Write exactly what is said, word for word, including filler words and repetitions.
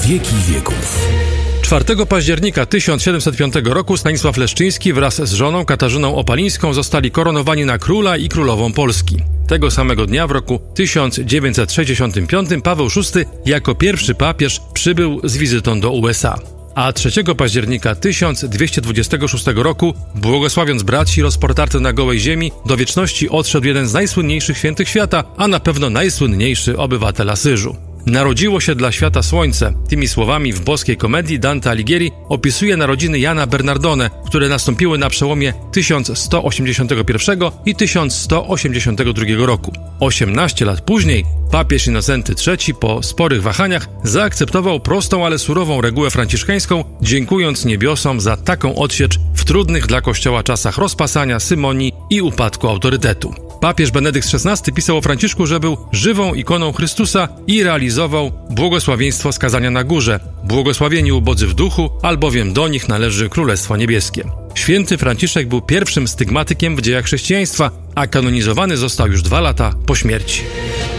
wieki wieków. czwartego października tysiąc siedemset piątego roku Stanisław Leszczyński wraz z żoną Katarzyną Opalińską zostali koronowani na króla i królową Polski. Tego samego dnia w roku tysiąc dziewięćset sześćdziesiątym piątym Paweł szósty jako pierwszy papież przybył z wizytą do U S A. A trzeciego października tysiąc dwieście dwudziestego szóstego roku, błogosławiąc braci rozportarty na gołej ziemi, do wieczności odszedł jeden z najsłynniejszych świętych świata, a na pewno najsłynniejszy obywatel Asyżu. Narodziło się dla świata słońce. Tymi słowami w boskiej komedii Dante Alighieri opisuje narodziny Jana Bernardone, które nastąpiły na przełomie tysiąc sto osiemdziesiątego pierwszego i tysiąc sto osiemdziesiątego drugiego roku. osiemnaście lat później papież Innocenty trzeci po sporych wahaniach zaakceptował prostą, ale surową regułę franciszkańską, dziękując niebiosom za taką odsiecz w trudnych dla Kościoła czasach rozpasania, symonii i upadku autorytetu. Papież Benedykt szesnasty pisał o Franciszku, że był żywą ikoną Chrystusa i realizował błogosławieństwo skazania na górze. Błogosławieni ubodzy w duchu, albowiem do nich należy Królestwo Niebieskie. Święty Franciszek był pierwszym stygmatykiem w dziejach chrześcijaństwa, a kanonizowany został już dwa lata po śmierci.